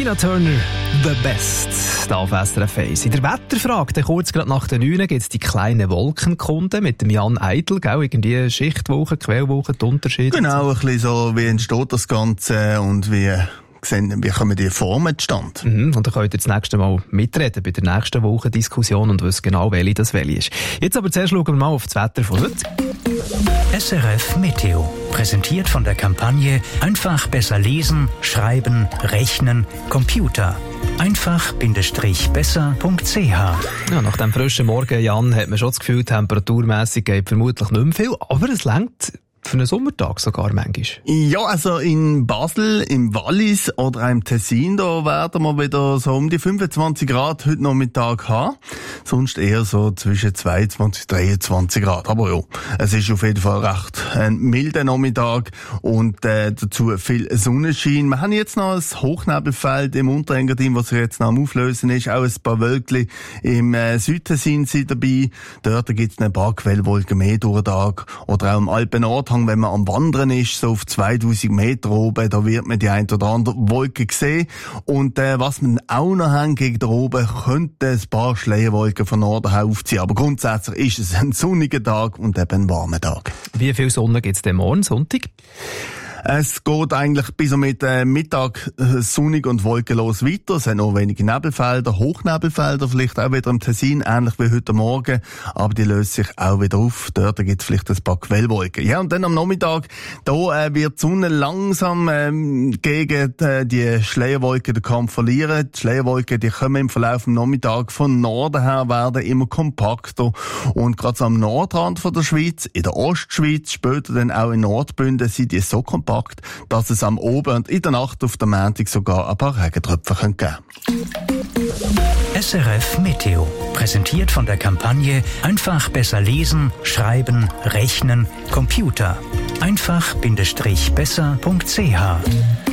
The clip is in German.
Tina Turner, «The Best», hier auf SRF 1. In der Wetterfrage, kurz gerade nach den 9 gibt es die kleinen Wolkenkunde mit dem Jan Eidl, gell? Irgendwie Schichtwoche, Quellwoche, die Unterschiede. Genau, ein bisschen so, wie entsteht das Ganze und wie kommen die Formen zustande. Und dann könnt ihr das nächste Mal mitreden bei der nächsten Wochendiskussion und wissen genau, welche das welche ist. Jetzt aber zuerst schauen wir mal auf das Wetter von heute. SRF Meteo, präsentiert von der Kampagne Einfach besser lesen, schreiben, rechnen, Computer. Einfach-besser.ch. Ja, nach dem frischen Morgen, Jan, hat man schon das Gefühl, temperaturmässig geht vermutlich nicht mehr viel, aber es reicht für einen Sommertag sogar manchmal. Ja, also in Basel, im Wallis oder auch im Tessin, da werden wir wieder so um die 25 Grad heute Nachmittag haben. Sonst eher so zwischen 22 und 23 Grad. Aber ja, es ist auf jeden Fall recht ein milder Nachmittag und dazu viel Sonnenschein. Wir haben jetzt noch ein Hochnebelfeld im Unterengadin, was sich jetzt noch am Auflösen ist. Auch ein paar Wölkchen im Südtessin sind dabei. Dort gibt es ein paar Quellwolken mehr durch den Tag. Oder auch im Alpen-Nordhang, wenn man am Wandern ist, so auf 2000 Meter oben, da wird man die ein oder andere Wolke sehen. Und was wir auch noch haben gegen da oben, könnten ein paar Schleierwolken von Norden her aufziehen. Aber grundsätzlich ist es ein sonniger Tag und eben ein warmer Tag. Wie viel Sonne gibt es denn morgen, Sonntag? Es geht eigentlich bis am Mittag sonnig und wolkenlos weiter. Es sind noch wenige Nebelfelder, Hochnebelfelder, vielleicht auch wieder im Tessin, ähnlich wie heute Morgen. Aber die lösen sich auch wieder auf. Dort gibt es vielleicht ein paar Quellwolken. Ja, und dann am Nachmittag, da wird die Sonne langsam gegen die Schleierwolken den Kampf verlieren. Die Schleierwolken, die kommen im Verlauf des Nachmittags von Norden her, werden immer kompakter. Und gerade so am Nordrand von der Schweiz, in der Ostschweiz, später dann auch in Nordbünden, sind die so kompakt, dass es am Oben und in der Nacht auf der Montag sogar ein paar Regentröpfe geben kann. SRF Meteo, präsentiert von der Kampagne Einfach besser lesen, schreiben, rechnen, Computer. Einfach-besser.ch.